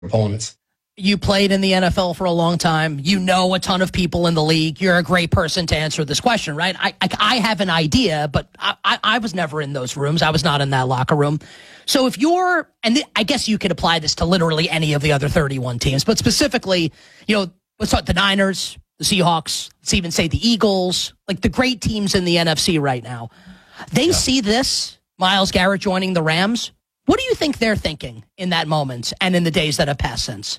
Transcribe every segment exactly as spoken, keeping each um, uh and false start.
opponents. You played in the N F L for a long time. You know a ton of people in the league. You're a great person to answer this question, right? I I, I have an idea, but I, I, I was never in those rooms. I was not in that locker room. So if you're, and th- I guess you could apply this to literally any of the other thirty-one teams, but specifically, you know, let's talk the Niners, the Seahawks, let's even say the Eagles, like the great teams in the N F C right now. They yeah. see this, Myles Garrett joining the Rams. What do you think they're thinking in that moment and in the days that have passed since?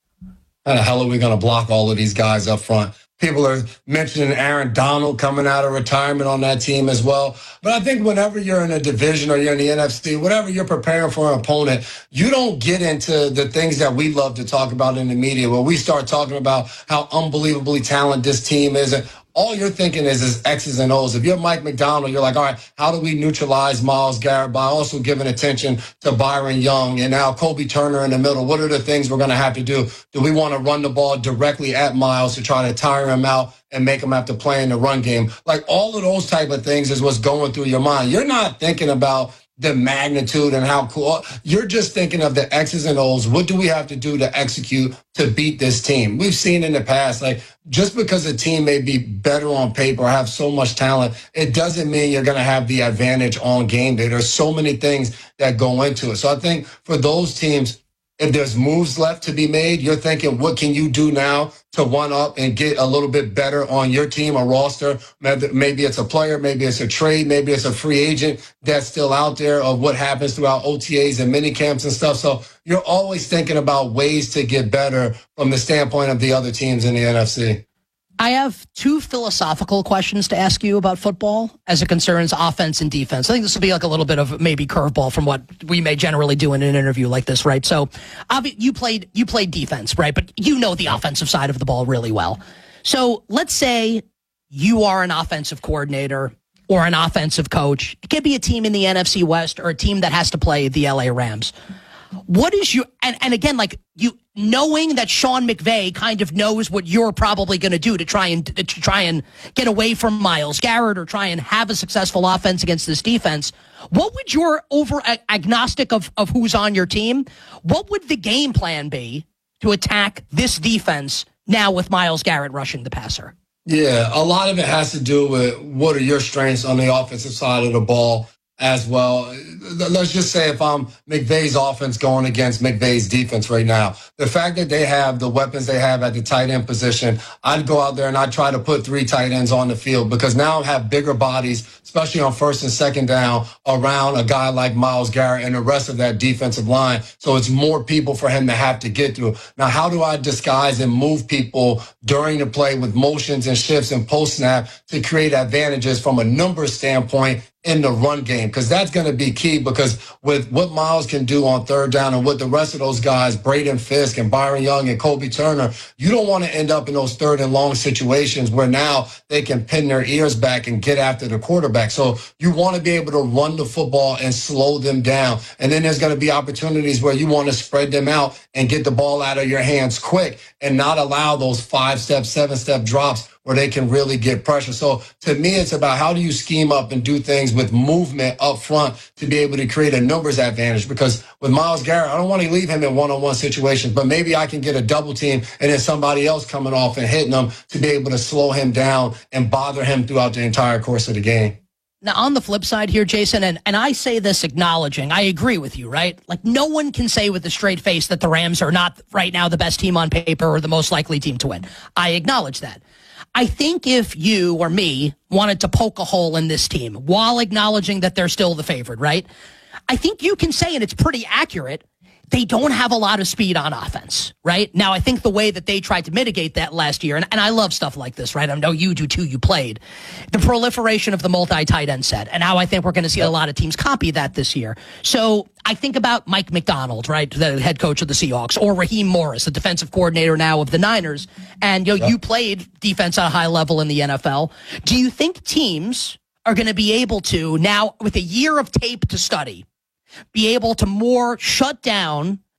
How the hell are we going to block all of these guys up front? People are mentioning Aaron Donald coming out of retirement on that team as well. But I think whenever you're in a division or you're in the N F C, whatever you're preparing for an opponent, you don't get into the things that we love to talk about in the media, where we start talking about how unbelievably talented this team is. And all you're thinking is, is X's and O's. If you're Mike Macdonald, you're like, all right, how do we neutralize Myles Garrett by also giving attention to Byron Young and now Kobe Turner in the middle? What are the things we're going to have to do? Do we want to run the ball directly at Myles to try to tire him out and make him have to play in the run game? Like, all of those type of things is what's going through your mind. You're not thinking about the magnitude and how cool. You're just thinking of the X's and O's. What do we have to do to execute to beat this team? We've seen in the past, like, just because a team may be better on paper or have so much talent, it doesn't mean you're going to have the advantage on game day. There's so many things that go into it. So I think for those teams, if there's moves left to be made, you're thinking, what can you do now to one up and get a little bit better on your team, a roster? Maybe it's a player, maybe it's a trade, maybe it's a free agent that's still out there, of what happens throughout O T As and mini camps and stuff. So you're always thinking about ways to get better from the standpoint of the other teams in the N F C. I have two philosophical questions to ask you about football as it concerns offense and defense. I think this will be like a little bit of maybe curveball from what we may generally do in an interview like this, right? So you played you played defense, right? But you know the offensive side of the ball really well. So let's say you are an offensive coordinator or an offensive coach. It could be a team in the N F C West or a team that has to play the L A Rams. What is your, and, and again, like, you knowing that Sean McVay kind of knows what you're probably going to do to try and to try and get away from Myles Garrett or try and have a successful offense against this defense, what would your, over agnostic of, of who's on your team, what would the game plan be to attack this defense now with Myles Garrett rushing the passer? Yeah, a lot of it has to do with what are your strengths on the offensive side of the ball as well. Let's just say if I'm McVay's offense going against McVay's defense right now, the fact that they have the weapons they have at the tight end position, I'd go out there and I'd try to put three tight ends on the field, because now I have bigger bodies, especially on first and second down, around a guy like Myles Garrett and the rest of that defensive line. So it's more people for him to have to get through. Now, how do I disguise and move people during the play with motions and shifts and post snap to create advantages from a numbers standpoint in the run game? Because that's going to be key, because with what Myles can do on third down and what the rest of those guys, Braden Fisk and Byron Young and Kobe Turner, you don't want to end up in those third and long situations where now they can pin their ears back and get after the quarterback. So you want to be able to run the football and slow them down. And then there's going to be opportunities where you want to spread them out and get the ball out of your hands quick and not allow those five-step, seven-step drops where they can really get pressure. So to me, it's about how do you scheme up and do things with movement up front to be able to create a numbers advantage. Because with Myles Garrett, I don't want to leave him in one-on-one situations, but maybe I can get a double team and then somebody else coming off and hitting him to be able to slow him down and bother him throughout the entire course of the game. Now, on the flip side here, Jason, and, and I say this acknowledging, I agree with you, right? Like, no one can say with a straight face that the Rams are not right now the best team on paper or the most likely team to win. I acknowledge that. I think if you or me wanted to poke a hole in this team while acknowledging that they're still the favorite, right? I think you can say, and it's pretty accurate, they don't have a lot of speed on offense, right? Now, I think the way that they tried to mitigate that last year, and, and I love stuff like this, right? I know you do too, you played, the proliferation of the multi-tight end set, and how I think we're going to see a lot of teams copy that this year. So I think about Mike Macdonald, right, the head coach of the Seahawks, or Raheem Morris, the defensive coordinator now of the Niners, and you know, yeah. you played defense at a high level in the N F L. Do you think teams are going to be able to, now with a year of tape to study, be able to more shut down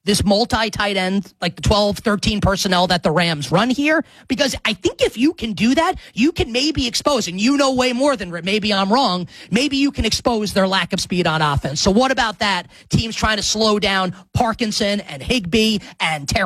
this multi-tight end, like the twelve, thirteen personnel that the Rams run here, because I think if you can do that, you can maybe expose, and you know way more than maybe I'm wrong, maybe you can expose their lack of speed on offense. So what about that? Teams trying to slow down Parkinson and Higbee and Terry